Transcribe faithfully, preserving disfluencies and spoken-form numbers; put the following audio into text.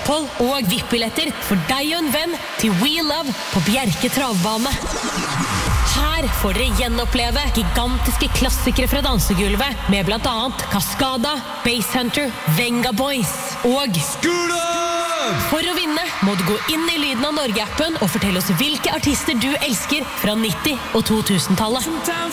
opphold og V I P-billetter for deg og en venn til We Love på Bjerke travbane. Her får dere gjenoppleve gigantiske klassikere fra dansegulvet med blant annet Cascada, Basshunter, Venga Boys og Skula! For å vinne må du gå inn i Lyden av Norge-appen og fortelle oss hvilke artister du elsker fra nitti- og to tusen-tallet.